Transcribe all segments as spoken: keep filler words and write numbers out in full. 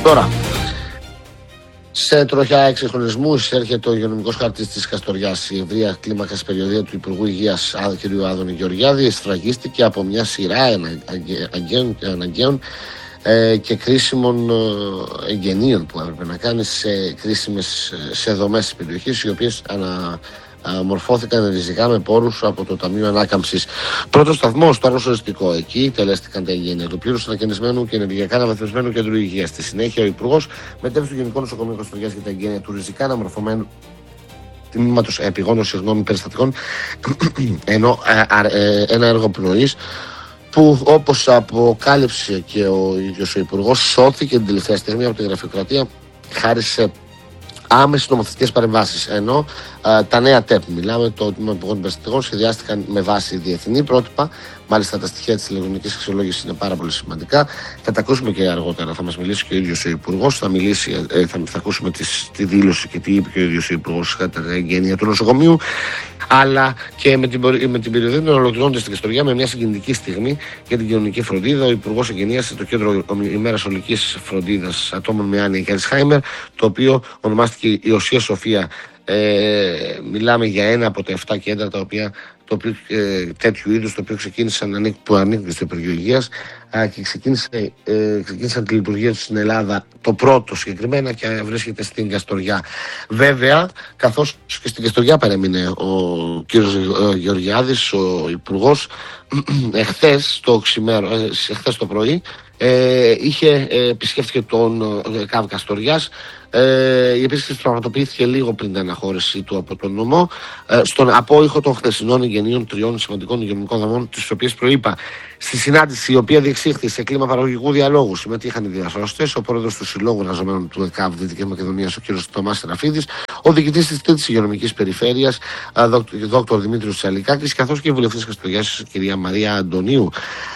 Τώρα, σε τροχιά εξυγχρονισμού εισέρχεται ο υγειονομικός χάρτης της Καστοριάς. Η ευρεία κλίμακα περιοδία του Υπουργού Υγείας κ. Άδωνη Γεωργιάδη σφραγίστηκε από μια σειρά αναγκαίων ε, και κρίσιμων ε, εγγενείων που έπρεπε να κάνει σε κρίσιμες σε δομές της περιοχής, οι οποίες ανα, μορφώθηκαν ριζικά με πόρους από το Ταμείο Ανάκαμψης. Πρώτος σταθμός, το αρρωσοριστικό. Εκεί τελέστηκαν τα εγγένεια του πλήρους ανακαινισμένου και ενεργειακά αναβαθμισμένου κέντρου υγείας. Στη συνέχεια, ο Υπουργός μετέβη στο Γενικό Νοσοκομείο Καστοριάς για τα εγγένεια του ριζικά αναμορφωμένου τμήματος επιγόνων συγγνώμη περιστατικών, ενώ ε, ε, ε, ένα έργο πνοής που, όπως αποκάλυψε και ο ίδιος ο Υπουργός, σώθηκε την τελευταία στιγμή από τη γραφειοκρατία χάρη σε άμεσες νομοθετικές παρεμβάσεις. Ενώ α, τα νέα ΤΕΠ, μιλάμε, το Τμήμα Επιγόντων Περιστατικών, σχεδιάστηκαν με βάση διεθνή πρότυπα. Μάλιστα, τα στοιχεία της ηλεκτρονικής αξιολόγησης είναι πάρα πολύ σημαντικά. Θα τα ακούσουμε και αργότερα. Θα μας μιλήσει και ο ίδιος ο Υπουργός. Θα, μιλήσει, ε, θα, θα ακούσουμε τις, τη δήλωση και τι είπε και ο ίδιος ο Υπουργός κατά τα εγγένεια του νοσοκομείου. Αλλά και με την, με την περιοδία των ολοκληρώνοντας στην Καστοριά με μια συγκινητική στιγμή για την κοινωνική φροντίδα. Ο Υπουργός εγκαινίασε το Κέντρο ημέρας ολικής φροντίδας ατόμων με άνοια και Αλτσχάιμερ, το οποίο ονομάστηκε η Οσία Σοφία. Ε, μιλάμε για ένα από τα εφτά κέντρα τα οποία, το οποίο, ε, τέτοιου είδους, το οποίο ξεκίνησαν, που ανήκουν στο Υπουργείο Υγείας ε, και ξεκίνησε, ε, ξεκίνησαν τη λειτουργία του στην Ελλάδα, το πρώτο συγκεκριμένα, και βρίσκεται στην Καστοριά. Βέβαια, καθώς και στην Καστοριά παρέμεινε ο κύριος Γεωργιάδης, ο Υπουργός, εχθές το, ξημέρο, εχθές το πρωί ε, είχε, ε, επισκέφθηκε τον ε, ΚΑΒ Καστοριάς. Ε, η επίσκεψη πραγματοποιήθηκε λίγο πριν την αναχώρηση του από τον νομό, ε, στον απόϊχο των χθεσινών εγγενείων τριών σημαντικών υγειονομικών δομών, τις οποίες προείπα. Στη συνάντηση, η οποία διεξήχθη σε κλίμα παραγωγικού διαλόγου, συμμετείχαν οι διασώστες, ο πρόεδρος του Συλλόγου Εργαζομένων του ΕΚΑΒ Δυτικής Μακεδονίας, ο κ. Θωμάς Σεραφίδης, ο διοικητής της Τρίτης Υγειονομικής Περιφέρειας, δόκτωρ Δημήτριος Τσαλικάκης, καθώς και η βουλευτής Καστοριάς, κ. Μαρία Αντωνίου.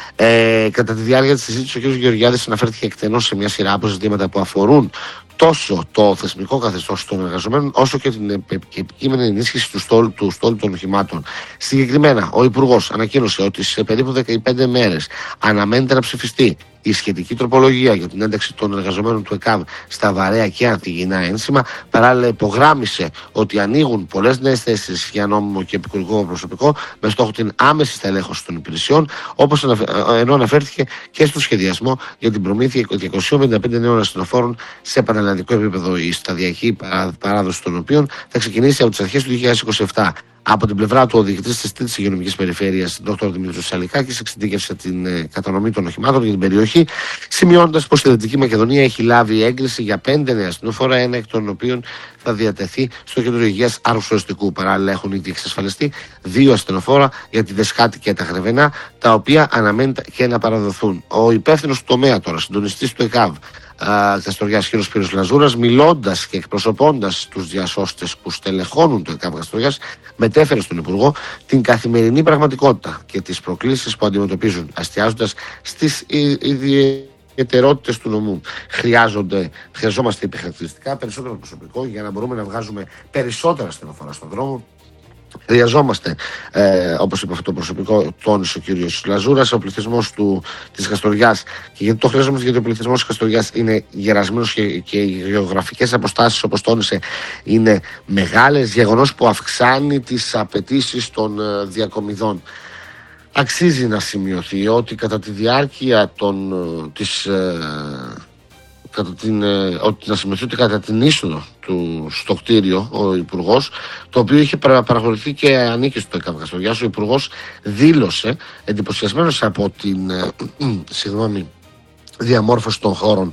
Ε, κατά τη διάρκεια της συζήτησης, ο κ. Γεωργιάδης αναφέρθηκε εκτενώς σε μια σειρά από ζητήματα που αφορούν τόσο το θεσμικό καθεστώς των εργαζομένων, όσο και την επικείμενη ενίσχυση του στόλου, του στόλου των οχημάτων. Συγκεκριμένα, ο Υπουργός ανακοίνωσε ότι σε περίπου δεκαπέντε μέρες αναμένεται να ψηφιστεί η σχετική τροπολογία για την ένταξη των εργαζομένων του ΕΚΑΒ στα βαρέα και ανθυγιεινά ένσημα. Παράλληλα, υπογράμμισε ότι ανοίγουν πολλές νέες θέσεις για νόμιμο και επικουρικό προσωπικό με στόχο την άμεση στελέχωση των υπηρεσιών, όπως ενώ αναφέρθηκε και στο σχεδιασμό για την προμήθεια διακοσίων πενήντα πέντε νέων ασθενοφόρων σε πανελλαδικό επίπεδο, η σταδιακή παράδοση των οποίων θα ξεκινήσει από τις αρχές του δύο χιλιάδες είκοσι επτά. Από την πλευρά του, ο διοικητής της Τρίτης Υγειονομικής Περιφέρειας, δόκτωρ Δημήτριος Τσαλικάκης, εξειδίκευσε την ε, κατανομή των οχημάτων για την περιοχή, σημειώνοντας πως η Δυτική Μακεδονία έχει λάβει έγκριση για πέντε νέα ασθενοφόρα, ένα εκ των οποίων θα διατεθεί στο Κέντρο Υγείας Αρρωσοριστικού. Παράλληλα, έχουν ήδη εξασφαλιστεί δύο ασθενοφόρα για τη Δεσχάτη και τα Χρεβενά, τα οποία αναμένεται και να παραδοθούν. Ο υπεύθυνος του τομέα τώρα, συντονιστής του ΕΚΑΒ Καστοριάς, κ. Σπύρος Λαζούρας, μιλώντας και εκπροσωπώντας τους διασώστες που στελεχώνουν το ΕΚΑΒ Καστοριάς, μετέφερε στον Υπουργό την καθημερινή πραγματικότητα και τις προκλήσεις που αντιμετωπίζουν, εστιάζοντας στις ιδιαιτερότητες του νομού. Χρειάζονται, χρειαζόμαστε επιχειρηματικά περισσότερο προσωπικό για να μπορούμε να βγάζουμε περισσότερα στενοφόρα στον δρόμο. Χρειαζόμαστε, ε, όπως είπε αυτό το προσωπικό, τόνισε ο κύριος Λαζούρας, ο πληθυσμός της Καστοριάς, και γιατί το χρειαζόμαστε, γιατί ο πληθυσμός της Καστοριάς είναι γερασμένος και, και οι γεωγραφικές αποστάσεις, όπως τόνισε, είναι μεγάλες, γεγονός που αυξάνει τις απαιτήσεις των ε, διακομιδών. Αξίζει να σημειωθεί ότι κατά τη διάρκεια των, της, ε, κατά την, ότι να σημειωθεί ότι κατά την είσοδο του στο κτίριο, ο Υπουργός, το οποίο είχε παραχωρηθεί και ανήκει στο ΕΚΑΒ Καστοριάς, ο Υπουργός δήλωσε, εντυπωσιασμένος από την ε, συγγνώμη, διαμόρφωση των χώρων,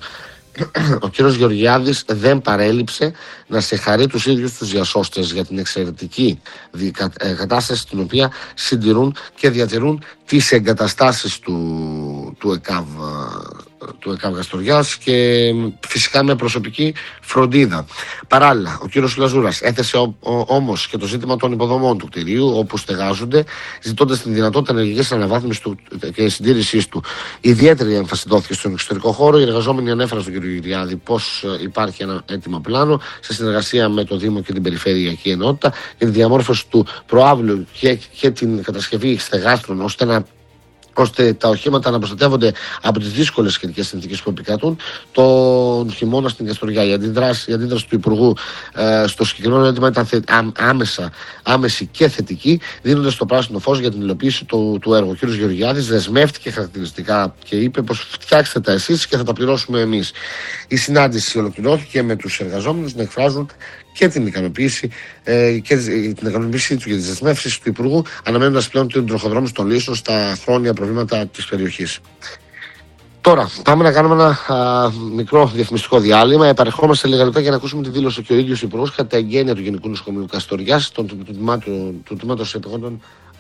ο κ. Γεωργιάδης δεν παρέλειψε να συγχαρεί τους ίδιους τους διασώστες για την εξαιρετική κατάσταση στην οποία συντηρούν και διατηρούν τις εγκαταστάσεις του, του ΕΚΑΒ του ΕΚΑΒ Καστοριάς, και φυσικά με προσωπική φροντίδα. Παράλληλα, ο κύριος Λαζούρας έθεσε όμως και το ζήτημα των υποδομών του κτηρίου όπου στεγάζονται, ζητώντας την δυνατότητα ενεργειακής αναβάθμισης και συντήρησής του. Ιδιαίτερη έμφαση δόθηκε στον εξωτερικό χώρο. Οι εργαζόμενοι ανέφεραν στον κύριο Γυριάδη πως υπάρχει ένα έτοιμο πλάνο σε συνεργασία με το Δήμο και την Περιφερειακή Ενότητα για τη διαμόρφωση του προάβλου και, και την κατασκευή στεγάστρων, ώστε να ώστε τα οχήματα να προστατεύονται από τις δύσκολες σχετικές συνθήκες που επικρατούν τον χειμώνα στην Καστοριά. Η αντίδραση, η αντίδραση του Υπουργού ε, στο συγκεκριμένο έτοιμα ήταν θε, ά, άμεσα, άμεση και θετική, δίνοντας το πράσινο φως για την υλοποίηση του, του έργου. Ο κ. Γεωργιάδης δεσμεύτηκε χαρακτηριστικά και είπε πως φτιάξτε τα εσείς και θα τα πληρώσουμε εμείς. Η συνάντηση ολοκληρώθηκε με τους εργαζόμενους να εκφράζουν και την ικανοποίηση, ε, και την ικανοποίησή του για τις δεσμεύσεις του Υπουργού, αναμένοντας πλέον την τροχοδρόμηση των λύσεων στα χρόνια προβλήματα της περιοχής. Τώρα, πάμε να κάνουμε ένα α, μικρό διαφημιστικό διάλειμμα. Επαρχόμαστε λίγα λεπτά για να ακούσουμε τη δήλωση και ο ίδιος Υπουργός κατά τα εγγένεια του Γενικού Νοσοκομείου Καστοριάς, του τμήματος επιγόντων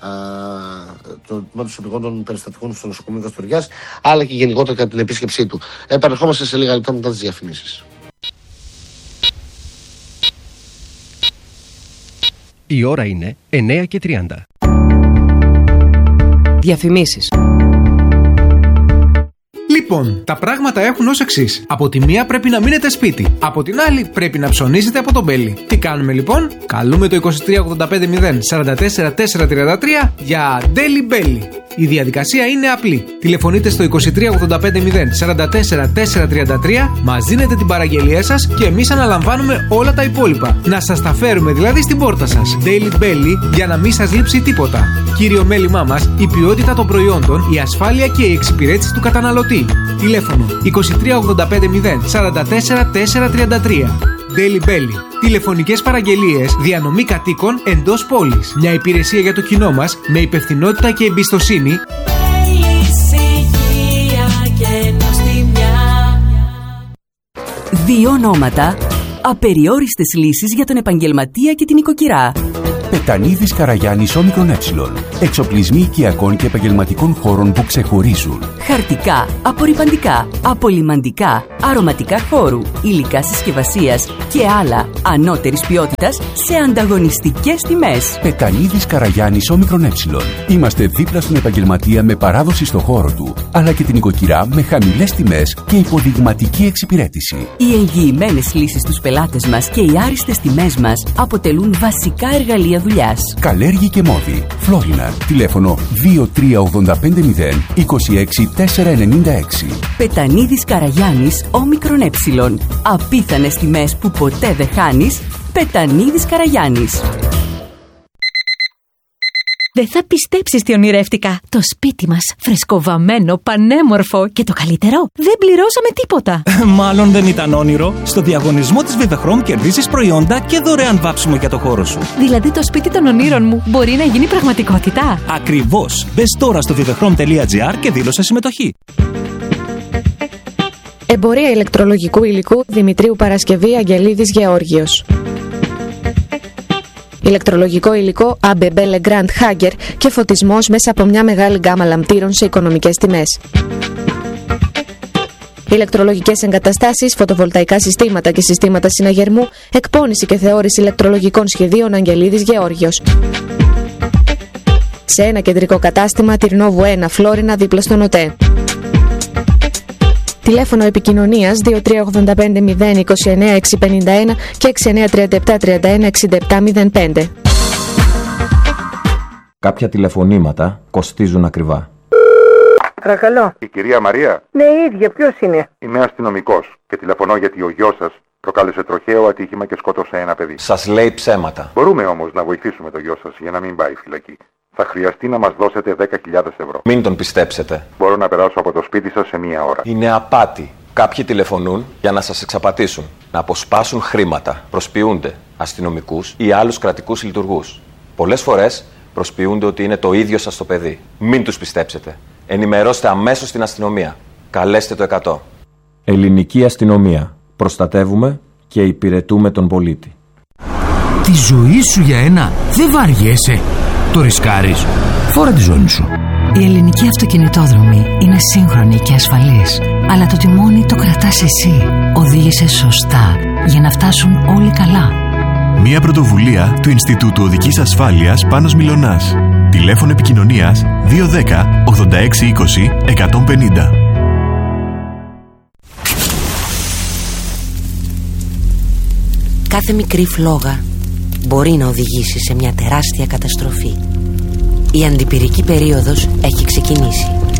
των περιστατικών στο νοσοκομείο Καστοριάς, αλλά και γενικότερα κατά την επίσκεψή του. Επαρχόμαστε σε λίγα λεπτά μετά τις διαφημίσεις. Η ώρα είναι εννέα και τριάντα. Διαφημίσεις. Λοιπόν, τα πράγματα έχουν ως εξής. Από τη μία πρέπει να μείνετε σπίτι. Από την άλλη πρέπει να ψωνίσετε από τον Μπέλι. Τι κάνουμε λοιπόν? Καλούμε το είκοσι τρία ογδόντα πέντε μηδέν σαράντα τέσσερα τετρακόσια τριάντα τρία για Daily Belly. Η διαδικασία είναι απλή. Τηλεφωνείτε στο είκοσι τρία ογδόντα πέντε μηδέν σαράντα τέσσερα τετρακόσια τριάντα τρία, μας δίνετε την παραγγελία σας και εμείς αναλαμβάνουμε όλα τα υπόλοιπα. Να σας τα φέρουμε δηλαδή στην πόρτα σας. Daily Belly για να μην σας λείψει τίποτα. Κύριο μέλημά μας, η ποιότητα των προϊόντων, η ασφάλεια και η εξυπηρέτηση του καταναλωτή. Τηλέφωνο είκοσι τρία ογδόντα πέντε μηδέν σαράντα τέσσερα τετρακόσια τριάντα τρία. Daily Belly. Τηλεφωνικές παραγγελίες, διανομή κατοίκων εντός πόλης. Μια υπηρεσία για το κοινό μας με υπευθυνότητα και εμπιστοσύνη. Δύο ονόματα, απεριόριστες λύσεις για τον επαγγελματία και την οικοκυρά. Πετανίδης Καραγιάννης Όμικρον Ε. Εξοπλισμοί οικιακών και επαγγελματικών χώρων που ξεχωρίζουν. Χαρτικά, απορρυπαντικά, απολυμαντικά, αρωματικά χώρου, υλικά συσκευασίας και άλλα ανώτερης ποιότητας σε ανταγωνιστικές τιμές. Πετανίδης Καραγιάννης Όμικρον Ε. Είμαστε δίπλα στον επαγγελματία με παράδοση στο χώρο του, αλλά και την οικοκυρά με χαμηλές τιμές και υποδειγματική εξυπηρέτηση. Οι εγγυημένες λύσεις στους πελάτες μας και οι άριστες τιμές μας αποτελούν βασικά εργαλεία δουλειάς. Καλέργη και Μόδι. Φλόρινα. Τηλέφωνο δύο τρία ογδόντα πέντε μηδέν είκοσι έξι τετρακόσια ενενήντα έξι. Πετανίδης Καραγιάννης Όμικρον Ε. Απίθανες τιμές που ποτέ δεν χάνεις. Πετανίδης Καραγιάννης. Δεν θα πιστέψεις τι ονειρεύτηκα. Το σπίτι μας, φρεσκοβαμμένο, πανέμορφο και το καλύτερο, δεν πληρώσαμε τίποτα. Μάλλον δεν ήταν όνειρο. Στο διαγωνισμό της Vivechrome κερδίζεις προϊόντα και δωρεάν βάψιμο για το χώρο σου. Δηλαδή το σπίτι των ονείρων μου μπορεί να γίνει πραγματικότητα. Ακριβώς. Μπες τώρα στο vivechrome τελεία gr και δήλωσε συμμετοχή. Εμπορία ηλεκτρολογικού υλικού Δημητρίου Παρασκευή Αγγελίδης Γεώργιος. Ηλεκτρολογικό υλικό έι μπι μπι Legrand Hager και φωτισμός μέσα από μια μεγάλη γκάμα λαμπτήρων σε οικονομικές τιμές. Ηλεκτρολογικές εγκαταστάσεις, φωτοβολταϊκά συστήματα και συστήματα συναγερμού, εκπώνηση και θεώρηση ηλεκτρολογικών σχεδίων Αγγελίδης Γεώργιος. Σε ένα κεντρικό κατάστημα Τυρνόβου ένα Φλόρινα δίπλα στον ΟΤΕ. Τηλέφωνο επικοινωνίας δύο τρία ογδόντα πέντε μηδέν είκοσι εννέα εξακόσια πενήντα ένα και έξι εννέα τριάντα επτά τριάντα ένα εξήντα επτά μηδέν πέντε. Κάποια τηλεφωνήματα κοστίζουν ακριβά. Παρακαλώ. Η κυρία Μαρία. Ναι, η ίδια. Ποιος είναι? Είμαι αστυνομικός και τηλεφωνώ γιατί ο γιος σας προκάλεσε τροχαίο ατύχημα και σκότωσε ένα παιδί. Σας λέει ψέματα. Μπορούμε όμως να βοηθήσουμε τον γιο σας για να μην πάει φυλακή. Θα χρειαστεί να μας δώσετε δέκα χιλιάδες ευρώ. Μην τον πιστέψετε. Μπορώ να περάσω από το σπίτι σας σε μία ώρα. Είναι απάτη. Κάποιοι τηλεφωνούν για να σας εξαπατήσουν, να αποσπάσουν χρήματα, προσποιούνται αστυνομικούς ή άλλους κρατικούς λειτουργούς. Πολλές φορές προσποιούνται ότι είναι το ίδιο σας το παιδί. Μην τους πιστέψετε. Ενημερώστε αμέσως την αστυνομία. Καλέστε το εκατό. Ελληνική αστυνομία. Προστατεύουμε και υπηρετούμε τον πολίτη. Τη ζωή σου για ένα δεν βαριέσαι. Το ρισκάρεις. Φόρα τη ζώνη σου. Η ελληνική αυτοκινητόδρομη είναι σύγχρονη και ασφαλής. Αλλά το τιμόνι το κρατάς εσύ. Οδήγησε σωστά για να φτάσουν όλοι καλά. Μια πρωτοβουλία του Ινστιτούτου Οδικής Ασφάλειας Πάνος Μιλωνάς. Τηλέφωνο επικοινωνίας δύο ένα μηδέν ογδόντα έξι είκοσι εκατόν πενήντα. Κάθε μικρή φλόγα μπορεί να οδηγήσει σε μια τεράστια καταστροφή. Η αντιπυρική περίοδος έχει ξεκινήσει.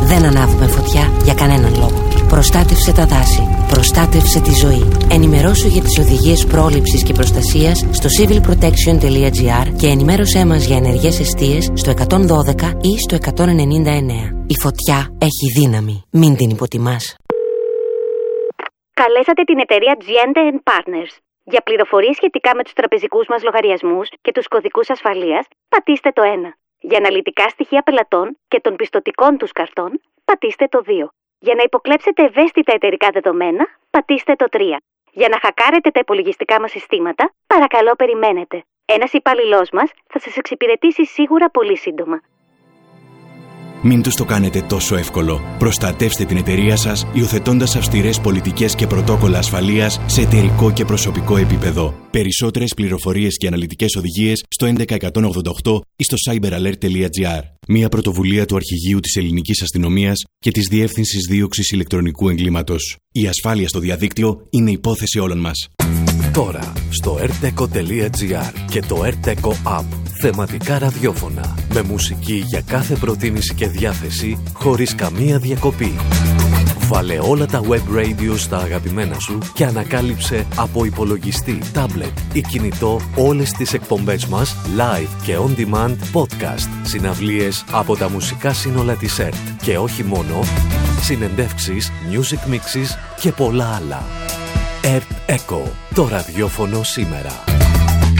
Δεν ανάβουμε φωτιά για κανέναν λόγο. Προστάτευσε τα δάση. Προστάτευσε τη ζωή. Ενημερώσου για τις οδηγίες πρόληψης και προστασίας στο civil protection τελεία gr και ενημέρωσέ μας για ενεργές εστίες στο εκατόν δώδεκα ή στο εκατόν ενενήντα εννέα. Η φωτιά έχει δύναμη. Μην την υποτιμάς. Καλέσατε την εταιρεία τζι εντ έι and Partners. Για πληροφορίες σχετικά με τους τραπεζικούς μας λογαριασμούς και τους κωδικούς ασφαλείας, πατήστε το ένα. Για αναλυτικά στοιχεία πελατών και των πιστωτικών τους καρτών, πατήστε το δύο. Για να υποκλέψετε ευαίσθητα εταιρικά δεδομένα, πατήστε το τρία. Για να χακάρετε τα υπολογιστικά μας συστήματα, παρακαλώ περιμένετε. Ένας υπαλληλός μας θα σας εξυπηρετήσει σίγουρα πολύ σύντομα. Μην τους το κάνετε τόσο εύκολο. Προστατεύστε την εταιρεία σας υιοθετώντας αυστηρές πολιτικές και πρωτόκολλα ασφαλείας σε εταιρικό και προσωπικό επίπεδο. Περισσότερες πληροφορίες και αναλυτικές οδηγίες στο έντεκα εκατόν ογδόντα οκτώ ή στο cyber alert τελεία gr. Μια πρωτοβουλία του Αρχηγείου της Ελληνικής Αστυνομίας και της Διεύθυνσης Δίωξης Ηλεκτρονικού Εγκλήματος. Η ασφάλεια στο διαδίκτυο είναι υπόθεση όλων μας. Τώρα στο ερτέκο τελεία gr και το ερτέκο App. Θεματικά ραδιόφωνα με μουσική για κάθε προτίμηση και διάθεση χωρίς καμία διακοπή. Βάλε όλα τα web radio στα αγαπημένα σου και ανακάλυψε από υπολογιστή, tablet ή κινητό όλες τις εκπομπές μας live και on demand podcast, συναυλίες από τα μουσικά σύνολα της ΕΡΤ και όχι μόνο, συνεντεύξεις, music mixes και πολλά άλλα. ΕΡΤ Echo, το ραδιόφωνο σήμερα.